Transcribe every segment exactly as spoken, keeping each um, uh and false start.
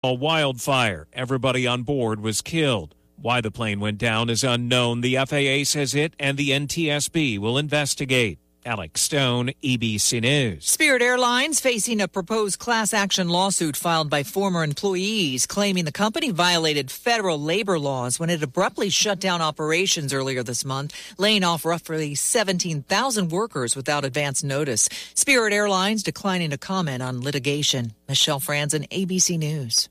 A wildfire. Everybody on board was killed. Why the plane went down is unknown. The F A A says it and the N T S B will investigate. Alex Stone, E B C News. Spirit Airlines facing a proposed class action lawsuit filed by former employees claiming the company violated federal labor laws when it abruptly shut down operations earlier this month, laying off roughly seventeen thousand workers without advance notice. Spirit Airlines declining to comment on litigation. Michelle Franzen, A B C News.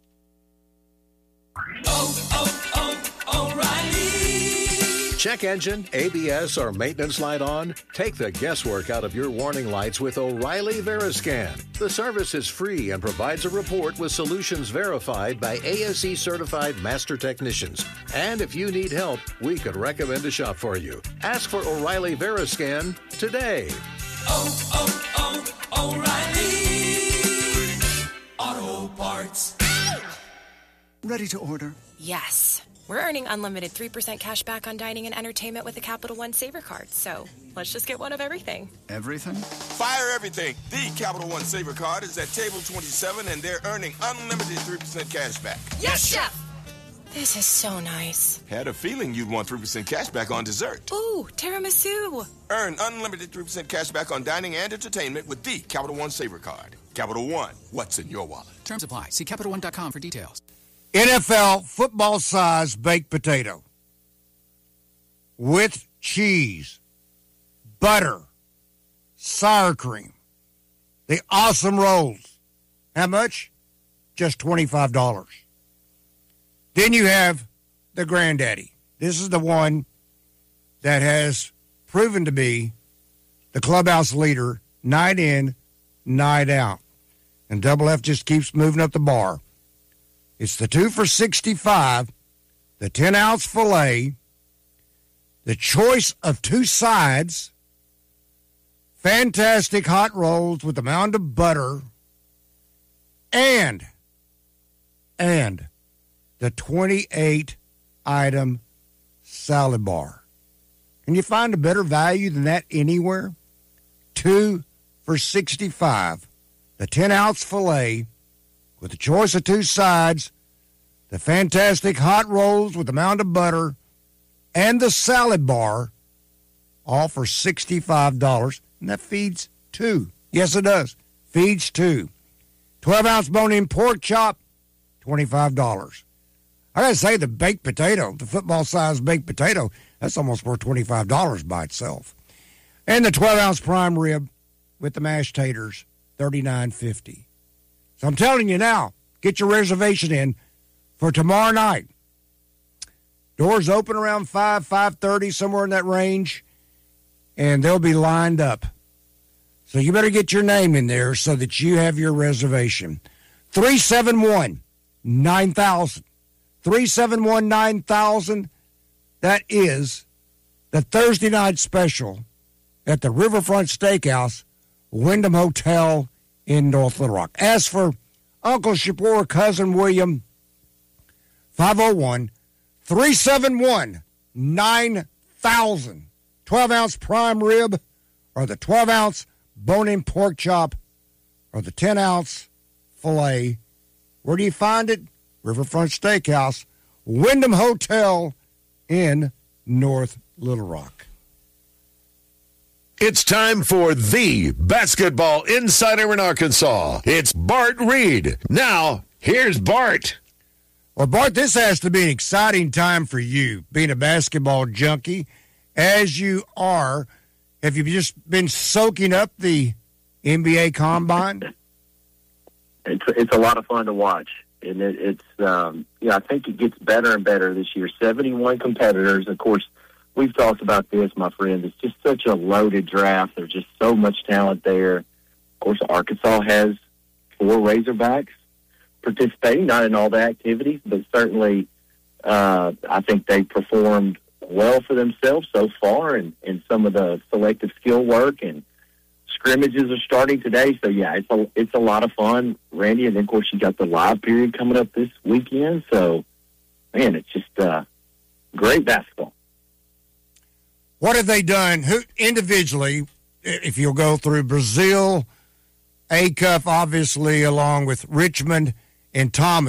Oh, oh, oh, O'Reilly. Check engine, A B S, or maintenance light on? Take the guesswork out of your warning lights with O'Reilly Veriscan. The service is free and provides a report with solutions verified by A S E-certified master technicians. And if you need help, we could recommend a shop for you. Ask for O'Reilly Veriscan today. Oh, oh, oh, O'Reilly Auto Parts. Ready to order? Yes. We're earning unlimited three percent cash back on dining and entertainment with the Capital One Saver Card. So let's just get one of everything. Everything? Fire everything. The Capital One Saver Card is at table twenty-seven, and they're earning unlimited three percent cash back. Yes, Chef! This is so nice. Had a feeling you'd want three percent cash back on dessert. Ooh, tiramisu. Earn unlimited three percent cash back on dining and entertainment with the Capital One Saver Card. Capital One, what's in your wallet? Terms apply. See Capital One dot com for details. N F L football-sized baked potato with cheese, butter, sour cream, the awesome rolls. How much? Just twenty-five dollars. Then you have the Granddaddy. This is the one that has proven to be the clubhouse leader night in, night out. And Double F just keeps moving up the bar. It's the two for sixty-five, the ten-ounce filet, the choice of two sides, fantastic hot rolls with a mound of butter, and, and the twenty-eight item salad bar. Can you find a better value than that anywhere? Two for sixty-five, the ten-ounce filet, with the choice of two sides, the fantastic hot rolls with a mound of butter, and the salad bar, all for sixty-five dollars. And that feeds two. Yes, it does. Feeds two. twelve-ounce bone-in pork chop, twenty-five dollars. I got to say, the baked potato, the football-sized baked potato, that's almost worth twenty-five dollars by itself. And the twelve-ounce prime rib with the mashed taters, thirty-nine fifty. So I'm telling you now, get your reservation in for tomorrow night. Doors open around five, five thirty, somewhere in that range, and they'll be lined up. So you better get your name in there so that you have your reservation. three seven one, nine thousand. three seven one, nine thousand. That is the Thursday night special at the Riverfront Steakhouse, Wyndham Hotel in North Little Rock. As for Uncle Shapur, Cousin William, five oh one, three seven one, nine thousand. twelve-ounce prime rib or the twelve-ounce bone-in pork chop or the ten-ounce filet. Where do you find it? Riverfront Steakhouse, Wyndham Hotel in North Little Rock. It's time for the basketball insider in Arkansas. It's Bart Reed. Now, here's Bart. Well, Bart, this has to be an exciting time for you, being a basketball junkie, as you are. Have you just been soaking up the N B A Combine? It's it's a lot of fun to watch, and it, it's um, yeah. I think it gets better and better this year. seventy-one competitors, of course. We've talked about this, my friend. It's just such a loaded draft. There's just so much talent there. Of course, Arkansas has four Razorbacks participating, not in all the activities, but certainly uh, I think they performed well for themselves so far, and, and some of the selective skill work and scrimmages are starting today. So, yeah, it's a, it's a lot of fun, Randy. And then, of course, you got the live period coming up this weekend. So, man, it's just uh, great basketball. What have they done who individually, if you'll go through Brazile, A C U F, obviously, along with Richmond in Thomas.